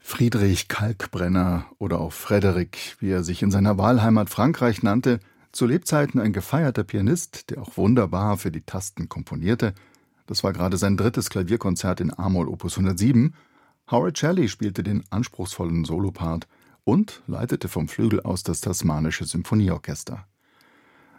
Friedrich Kalkbrenner oder auch Frédéric, wie er sich in seiner Wahlheimat Frankreich nannte, zu Lebzeiten ein gefeierter Pianist, der auch wunderbar für die Tasten komponierte. Das war gerade sein drittes Klavierkonzert in a-Moll Opus 107. Howard Shelley spielte den anspruchsvollen Solopart und leitete vom Flügel aus das Tasmanische Symphonieorchester.